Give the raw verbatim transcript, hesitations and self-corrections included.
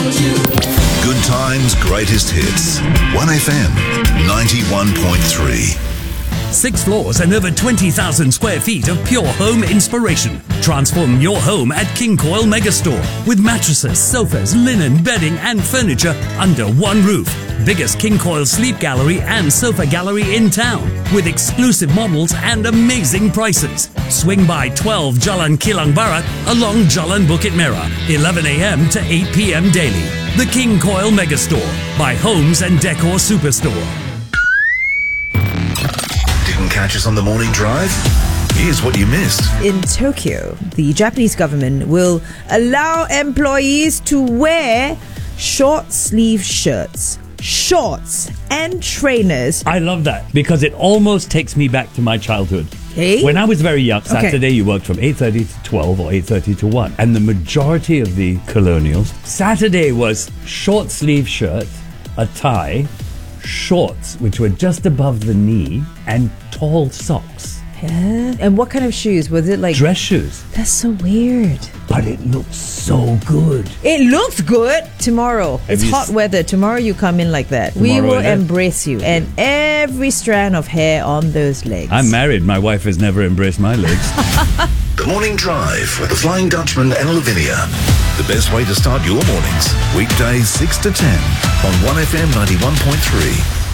Good times, greatest hits. one F M ninety-one point three. Six floors and over twenty thousand square feet of pure home inspiration. Transform your home at King Coil Megastore with mattresses, sofas, linen, bedding and furniture under one roof. Biggest King Coil sleep gallery and sofa gallery in town with exclusive models and amazing prices. Swing by twelve Jalan Kilang Barat along Jalan Bukit Merah, eleven a.m. to eight p.m. daily. The King Coil Megastore by Homes and Decor Superstore. Didn't catch us on the morning drive? Here's what you missed. In Tokyo, the Japanese government will allow employees to wear short sleeve shirts, shorts and trainers. I love that because it almost takes me back to my childhood. Hey? When I was very young, Saturday Okay. you worked from eight thirty to twelve or eight thirty to one. And the majority of the colonials, Saturday was short sleeve shirt, a tie, shorts, which were just above the knee, and tall socks. Yeah. And what kind of shoes? Was it like... Dress shoes. That's so weird. But it looked so good. It looks good. Tomorrow, it's you hot s- weather. Tomorrow you come in like that. We Tomorrow, will is it? embrace you. And every strand of hair on those legs. I'm married. My wife has never embraced my legs. The Morning Drive with the Flying Dutchman and Lavinia. The best way to start your mornings. Weekdays six to ten on one F M ninety-one point three.